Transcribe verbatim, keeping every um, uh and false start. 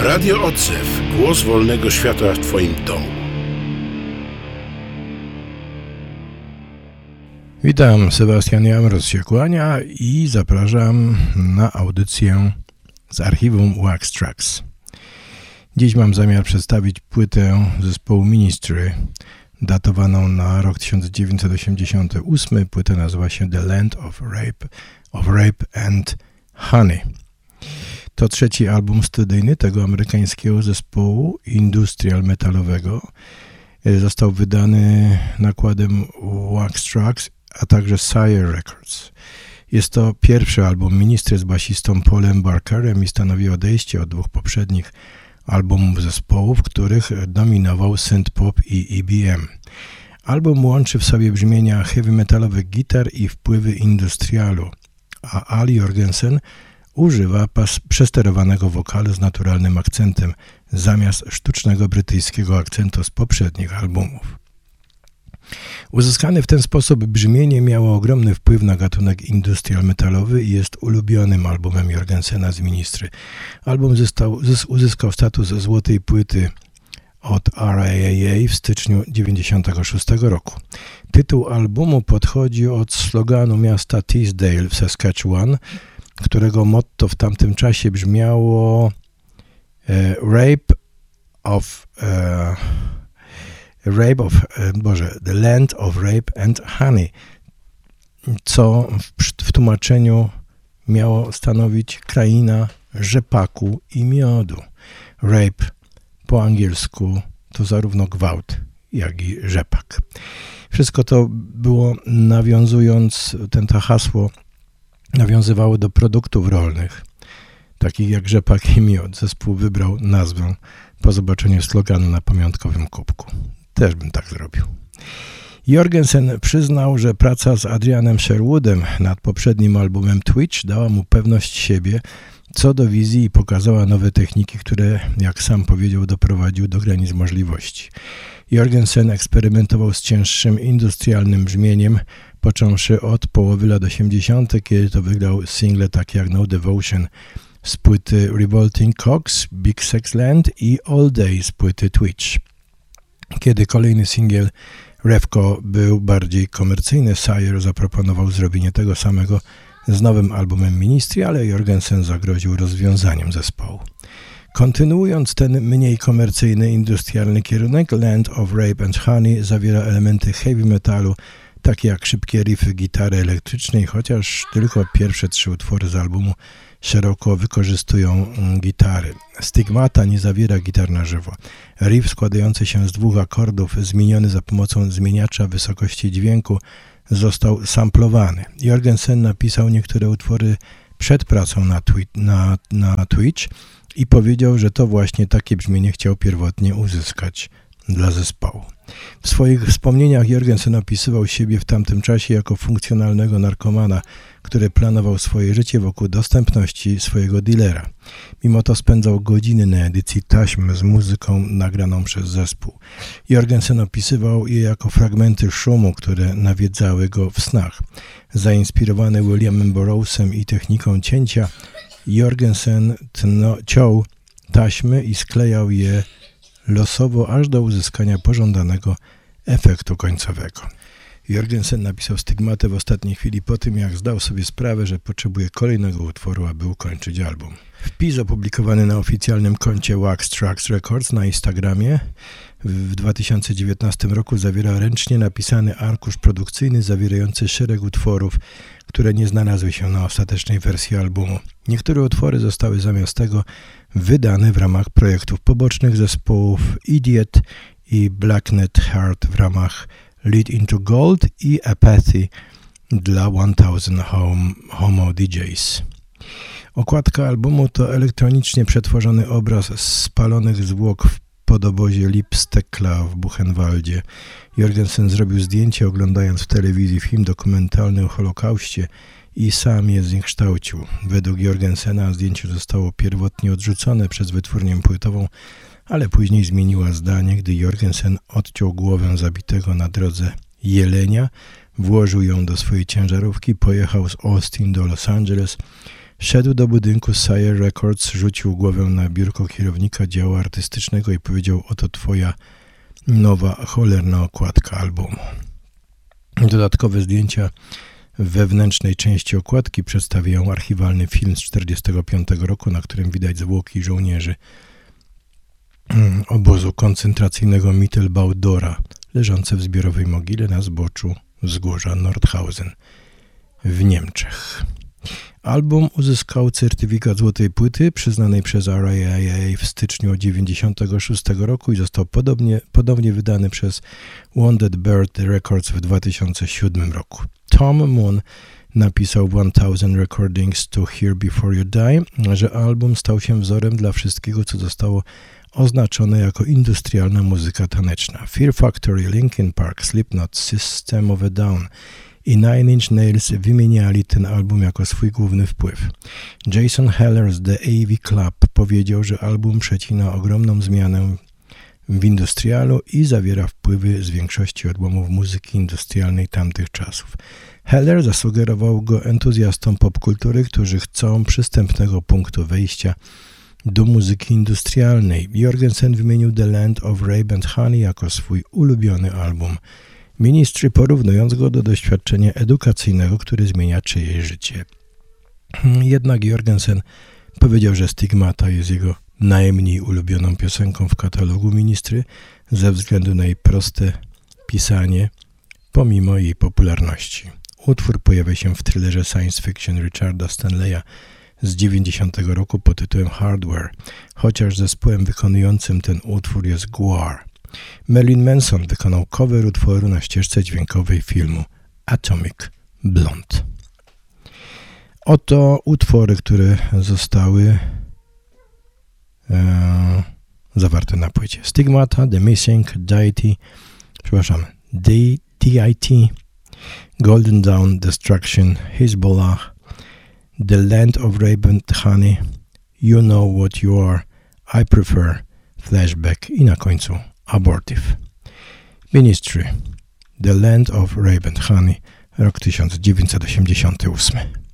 Radio Odzew. Głos wolnego świata w Twoim domu. Witam, Sebastian Jamroz się kłania i zapraszam na audycję z archiwum Wax Trax. Dziś mam zamiar przedstawić płytę zespołu Ministry, datowaną na rok tysiąc dziewięćset osiemdziesiąty ósmy. Płyta nazywa się The Land of Rape, of Rape and Honey. To trzeci album studyjny tego amerykańskiego zespołu industrial metalowego. Został wydany nakładem Wax Trax, a także Sire Records. Jest to pierwszy album Ministry z basistą Paulem Barkerem i stanowi odejście od dwóch poprzednich albumów zespołu, w których dominował synth-pop i E B M. Album łączy w sobie brzmienia heavy metalowych gitar i wpływy industrialu, a Al Jourgensen używa pas przesterowanego wokalu z naturalnym akcentem zamiast sztucznego brytyjskiego akcentu z poprzednich albumów. Uzyskane w ten sposób brzmienie miało ogromny wpływ na gatunek industrial metalowy i jest ulubionym albumem Jourgensena z Ministry. Album został, uzyskał status złotej płyty od R A A w styczniu dziewięćdziesiątego szóstego roku. Tytuł albumu podchodzi od sloganu miasta Teesdale w Saskatchewan, którego motto w tamtym czasie brzmiało e, Rape of e, Rape of, e, Boże, The Land of Rape and Honey, co w, w tłumaczeniu miało stanowić kraina rzepaku i miodu. Rape po angielsku to zarówno gwałt, jak i rzepak. Wszystko to było nawiązując, ten to hasło nawiązywało do produktów rolnych, takich jak rzepak i miód. Zespół wybrał nazwę po zobaczeniu sloganu na pamiątkowym kubku. Też bym tak zrobił. Jourgensen przyznał, że praca z Adrianem Sherwoodem nad poprzednim albumem Twitch dała mu pewność siebie co do wizji i pokazała nowe techniki, które, jak sam powiedział, doprowadził do granic możliwości. Jourgensen eksperymentował z cięższym industrialnym brzmieniem, począwszy od połowy lat osiemdziesiątych, kiedy to wygrał single takie jak No Devotion z płyty Revolting Cocks, Big Sex Land i All Day z płyty Twitch. Kiedy kolejny singiel Revco był bardziej komercyjny, Sire zaproponował zrobienie tego samego z nowym albumem Ministry, ale Jourgensen zagroził rozwiązaniem zespołu. Kontynuując ten mniej komercyjny, industrialny kierunek, Land of Rape and Honey zawiera elementy heavy metalu, takie jak szybkie riffy gitary elektrycznej, chociaż tylko pierwsze trzy utwory z albumu szeroko wykorzystują gitary. Stigmata nie zawiera gitar na żywo. Riff składający się z dwóch akordów, zmieniony za pomocą zmieniacza wysokości dźwięku, został samplowany. Jourgensen napisał niektóre utwory przed pracą na, twi- na, na Twitch i powiedział, że to właśnie takie brzmienie chciał pierwotnie uzyskać dla zespołu. W swoich wspomnieniach Jourgensen opisywał siebie w tamtym czasie jako funkcjonalnego narkomana, który planował swoje życie wokół dostępności swojego dealera. Mimo to spędzał godziny na edycji taśm z muzyką nagraną przez zespół. Jourgensen opisywał je jako fragmenty szumu, które nawiedzały go w snach. Zainspirowany Williamem Burroughsem i techniką cięcia, Jourgensen tno, ciął taśmy i sklejał je losowo aż do uzyskania pożądanego efektu końcowego. Jourgensen napisał Stygmatę w ostatniej chwili po tym, jak zdał sobie sprawę, że potrzebuje kolejnego utworu, aby ukończyć album. Wpis opublikowany na oficjalnym koncie Wax Trax Records na Instagramie w dwa tysiące dziewiętnastym roku zawiera ręcznie napisany arkusz produkcyjny zawierający szereg utworów, które nie znalazły się na ostatecznej wersji albumu. Niektóre utwory zostały zamiast tego wydane w ramach projektów pobocznych zespołów Idiot i Blacknet Heart w ramach Lead into Gold i Apathy dla tysiąc Home, Homo D Js. Okładka albumu to elektronicznie przetworzony obraz spalonych zwłok w podobozie Lipstekla w Buchenwaldzie. Jourgensen zrobił zdjęcie, oglądając w telewizji film dokumentalny o Holokauście i sam je zniekształcił. Według Jourgensena zdjęcie zostało pierwotnie odrzucone przez wytwórnię płytową, ale później zmieniła zdanie, gdy Jourgensen odciął głowę zabitego na drodze jelenia, włożył ją do swojej ciężarówki, pojechał z Austin do Los Angeles, Wszedł do budynku Sire Records, rzucił głowę na biurko kierownika działu artystycznego i powiedział: oto twoja nowa, cholerna okładka albumu. Dodatkowe zdjęcia w wewnętrznej części okładki przedstawiają archiwalny film z tysiąc dziewięćset czterdziestego piątego roku, na którym widać zwłoki żołnierzy obozu koncentracyjnego Mittelbau-Dora, leżące w zbiorowej mogile na zboczu wzgórza Nordhausen w Niemczech. Album uzyskał certyfikat złotej płyty przyznanej przez R I A A w styczniu tysiąc dziewięćset dziewięćdziesiątego szóstego roku i został podobnie, podobnie wydany przez Wounded Bird Records w dwa tysiące siódmym roku. Tom Moon napisał tysiąc Recordings to Hear Before You Die, że album stał się wzorem dla wszystkiego, co zostało oznaczone jako industrialna muzyka taneczna. Fear Factory, Linkin Park, Slipknot, System of a Down i Nine Inch Nails wymieniali ten album jako swój główny wpływ. Jason Heller z The A V Club powiedział, że album przecina ogromną zmianę w industrialu i zawiera wpływy z większości odłamów muzyki industrialnej tamtych czasów. Heller zasugerował go entuzjastom popkultury, którzy chcą przystępnego punktu wejścia do muzyki industrialnej. Jorgensen wymienił The Land of Rape and Honey jako swój ulubiony album Ministry, porównując go do doświadczenia edukacyjnego, który zmienia czyjeś życie. Jednak Jorgensen powiedział, że Stigmata jest jego najmniej ulubioną piosenką w katalogu Ministry ze względu na jej proste pisanie, pomimo jej popularności. Utwór pojawia się w thrillerze science fiction Richarda Stanleya z dziewięćdziesiątego roku pod tytułem Hardware, chociaż zespołem wykonującym ten utwór jest Gwar. Marilyn Manson wykonał cover utworu na ścieżce dźwiękowej filmu Atomic Blonde. Oto utwory, które zostały e, zawarte na płycie. Stigmata, The Missing, Deity, przepraszam, D I T, Golden Dawn, Destruction, Hezbollah, The Land of Rape and Honey, You Know What You Are, I Prefer, Flashback i na końcu Abortive. Ministry, The Land of Rape and Honey, rok tysiąc dziewięćset osiemdziesiąty ósmy.